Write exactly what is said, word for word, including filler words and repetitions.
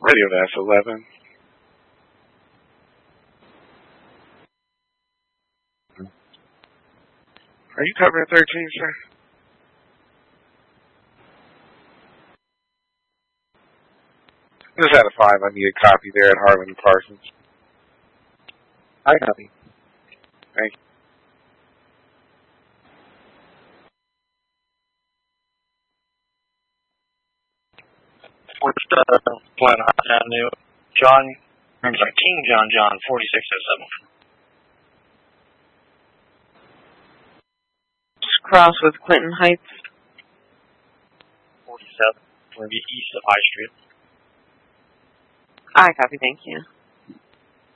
Radio Dash eleven. Are you covering thirteen, sir? Just had a five. I need a copy there at Harlan and Parsons. I copy. Thank you. First, uh, Glen Hart Avenue, John, I'm sorry, King John John, forty-six oh seven. Cross with Clinton Heights. forty-seven, we're going to be east of High Street. I copy, thank you.